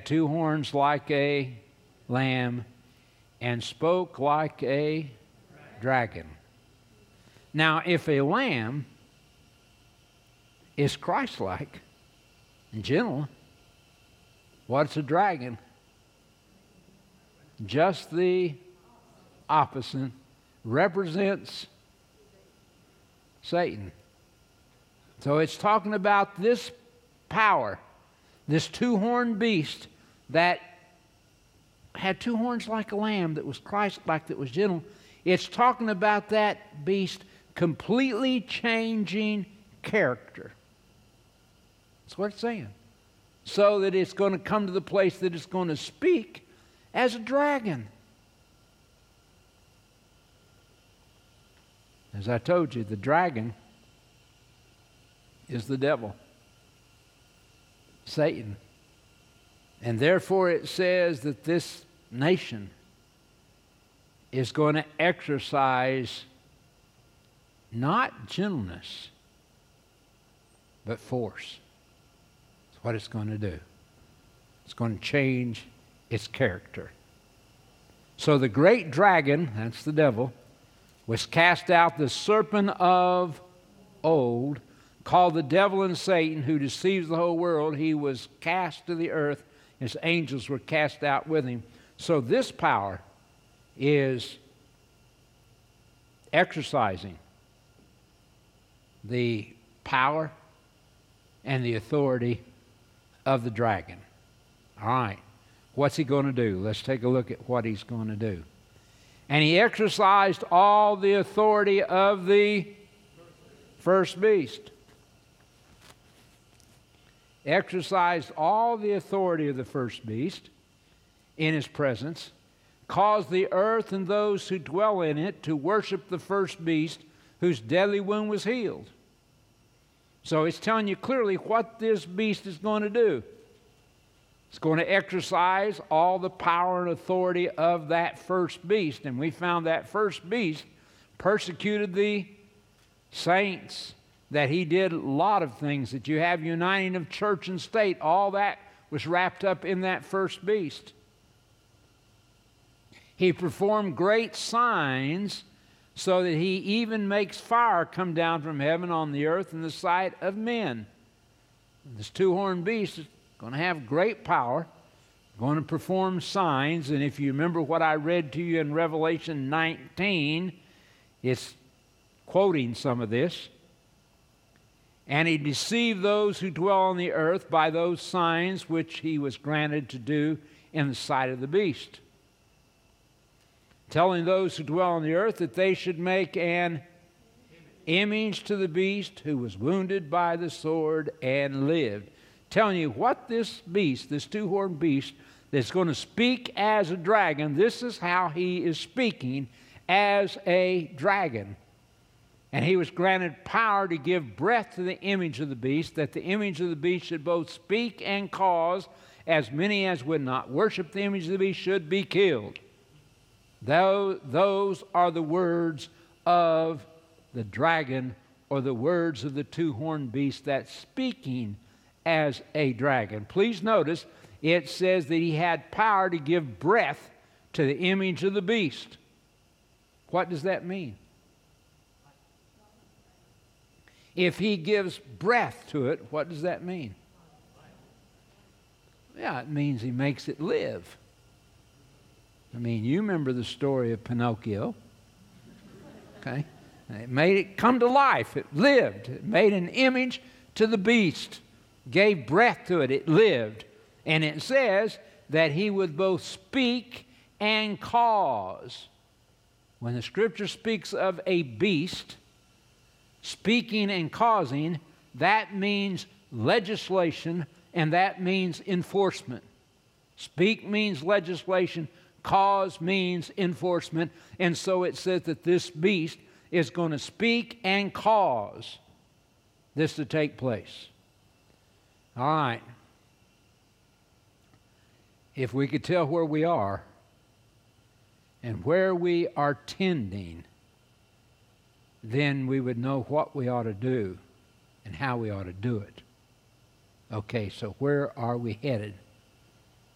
two horns like a lamb and spoke like a dragon. Now, if a lamb is Christ-like and gentle, what's a dragon? Just the opposite. Represents Satan. So it's talking about this power, this two-horned beast that had two horns like a lamb, that was Christ-like, that was gentle. It's talking about that beast completely changing character. That's what it's saying. So that it's going to come to the place that it's going to speak as a dragon. As I told you, the dragon is the devil, Satan. And therefore it says that this nation is going to exercise not gentleness, but force. That's what it's going to do. It's going to change its character. So the great dragon, that's the devil, was cast out, the serpent of old, called the devil and Satan, who deceives the whole world. He was cast to the earth. His angels were cast out with him. So this power is exercising the power and the authority of the dragon. All right. What's he going to do? Let's take a look at what he's going to do. And he exercised all the authority of the first beast. Exercised all the authority of the first beast in his presence, caused the earth and those who dwell in it to worship the first beast, whose deadly wound was healed. So it's telling you clearly what this beast is going to do. It's going to exercise all the power and authority of that first beast. And we found that first beast persecuted the saints, that he did a lot of things, that you have uniting of church and state. All that was wrapped up in that first beast. He performed great signs so that he even makes fire come down from heaven on the earth in the sight of men. This two-horned beast is going to have great power, going to perform signs. And if you remember what I read to you in Revelation 19, it's quoting some of this. And he deceived those who dwell on the earth by those signs which he was granted to do in the sight of the beast, telling those who dwell on the earth that they should make an image to the beast who was wounded by the sword and lived. Telling you what this beast, this two-horned beast, that's going to speak as a dragon, this is how he is speaking as a dragon. And he was granted power to give breath to the image of the beast, that the image of the beast should both speak and cause as many as would not worship the image of the beast should be killed. Those are the words of the dragon, or the words of the two-horned beast that's speaking as a dragon. Please notice it says that he had power to give breath to the image of the beast. What does that mean? If he gives breath to it, what does that mean? Yeah, it means he makes it live. I mean, you remember the story of Pinocchio. Okay? It made it come to life. It lived. It made an image to the beast. Gave breath to it. It lived. And it says that he would both speak and cause. When the Scripture speaks of a beast speaking and causing, that means legislation, and that means enforcement. Speak means legislation. Cause means enforcement. And so it says that this beast is going to speak and cause this to take place. All right. If we could tell where we are and where we are tending, then we would know what we ought to do and how we ought to do it. Okay, so where are we headed?